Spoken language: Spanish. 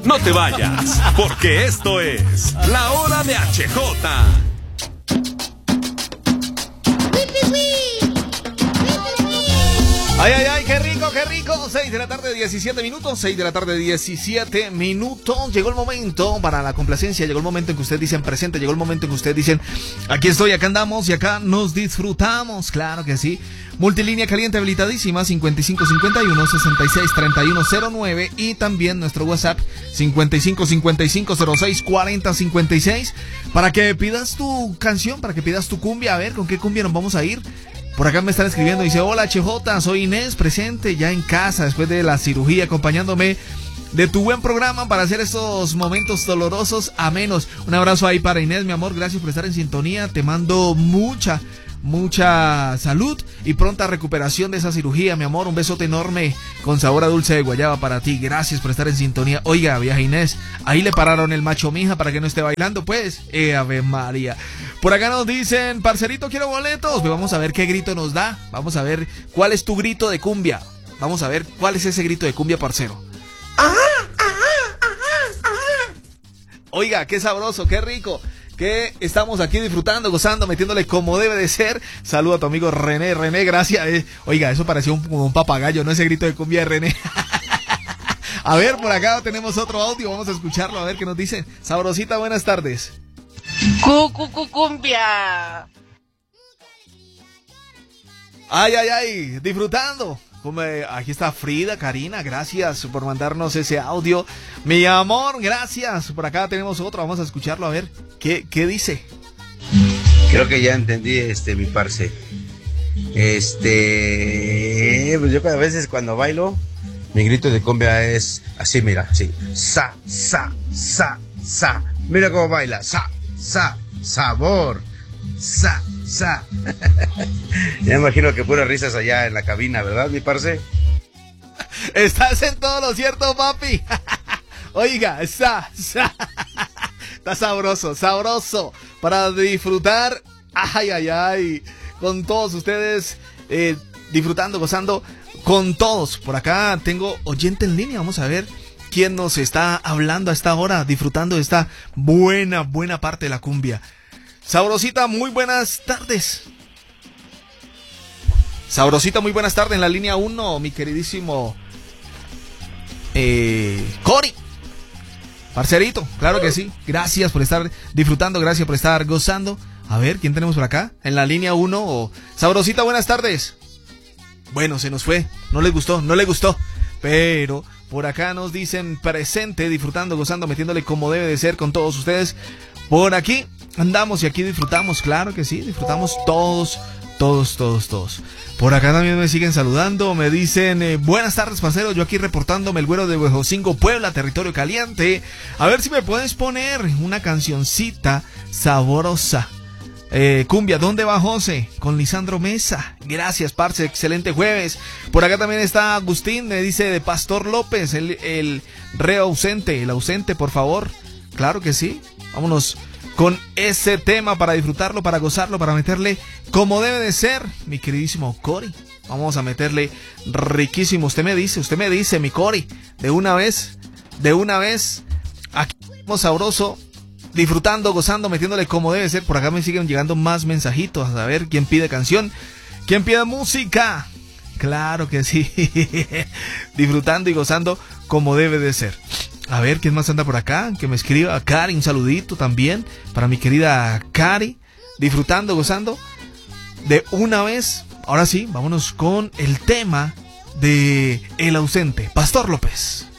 No te vayas, porque esto es La Hora de HJ. Ay, ay, ay, qué rico, qué rico. 6 de la tarde, 17 minutos. 6 de la tarde, 17 minutos. Llegó el momento para la complacencia. Llegó el momento en que ustedes dicen presente. Llegó el momento en que ustedes dicen aquí estoy, acá andamos y acá nos disfrutamos. Claro que sí. Multilínea caliente habilitadísima 5551-663109 y también nuestro WhatsApp 5555064056 para que pidas tu canción, para que pidas tu cumbia. A ver, ¿con qué cumbia nos vamos a ir? Por acá me están escribiendo, dice, hola HJ, soy Inés, presente ya en casa después de la cirugía, acompañándome de tu buen programa para hacer estos momentos dolorosos amenos. Un abrazo ahí para Inés, mi amor, gracias por estar en sintonía, te mando mucha salud y pronta recuperación de esa cirugía, mi amor, un besote enorme con sabor a dulce de guayaba para ti, gracias por estar en sintonía. Oiga, vieja Inés, ahí le pararon el macho mija para que no esté bailando, pues, Ave María. Por acá nos dicen, parcerito, quiero boletos. Pues vamos a ver qué grito nos da, vamos a ver cuál es tu grito de cumbia, vamos a ver cuál es ese grito de cumbia, parcero. Oiga, qué sabroso, qué rico, que estamos aquí disfrutando, gozando, metiéndole como debe de ser. Saludo a tu amigo René, gracias. Oiga, eso pareció un papagayo, no ese grito de cumbia de René. A ver, por acá tenemos otro audio, vamos a escucharlo, a ver qué nos dice. Sabrosita, buenas tardes. Cumbia. Ay, ay, ay, disfrutando. Aquí está Frida, Karina, gracias por mandarnos ese audio. Mi amor, gracias. Por acá tenemos otro, vamos a escucharlo a ver qué dice. Creo que ya entendí, mi parce. Pues yo a veces cuando bailo, mi grito de cumbia es así, mira, así. Sa, sa, sa, sa. Mira cómo baila. Sa, sa, sabor. Sa, sa. Ya me imagino que puras risas allá en la cabina, ¿verdad, mi parce? Estás en todo lo cierto, papi. Oiga, sa. Está sabroso. Para disfrutar, ay, ay, ay. Con todos ustedes, disfrutando, gozando con todos. Por acá tengo oyente en línea, vamos a ver quién nos está hablando a esta hora, disfrutando de esta buena parte de la cumbia. Sabrosita, muy buenas tardes. Sabrosita, muy buenas tardes. En la línea 1, mi queridísimo Cory. Parcerito, claro que sí. Gracias por estar disfrutando, gracias por estar gozando. A ver, ¿quién tenemos por acá? En la línea 1. Sabrosita, buenas tardes. Bueno, se nos fue. No le gustó. Pero por acá nos dicen presente, disfrutando, gozando, metiéndole como debe de ser con todos ustedes. Por aquí andamos y aquí disfrutamos, claro que sí, disfrutamos todos. Por acá también me siguen saludando, me dicen, buenas tardes, parcero, yo aquí reportándome el güero de Huejocingo, Puebla, territorio caliente. A ver si me puedes poner una cancioncita sabrosa. Cumbia, ¿dónde va José? Con Lisandro Mesa. Gracias, parce, excelente jueves. Por acá también está Agustín, me dice de Pastor López, el reo ausente, el ausente, por favor. Claro que sí, vámonos con ese tema para disfrutarlo, para gozarlo, para meterle como debe de ser, mi queridísimo Cory. Vamos a meterle riquísimo. Usted me dice, mi Cory, de una vez, aquí estamos sabroso, disfrutando, gozando, metiéndole como debe ser. Por acá me siguen llegando más mensajitos, a ver quién pide canción, quién pide música. Claro que sí, disfrutando y gozando como debe de ser. A ver, ¿quién más anda por acá? Que me escriba. Cari, un saludito también para mi querida Cari. Disfrutando, gozando de una vez. Ahora sí, vámonos con el tema de El ausente, Pastor López.